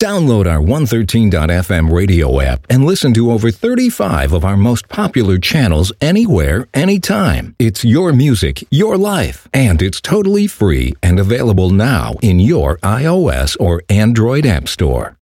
Download our 113.fm radio app and listen to over 35 of our most popular channels anywhere, anytime. It's your music, your life, and it's totally free and available now in your iOS or Android app store.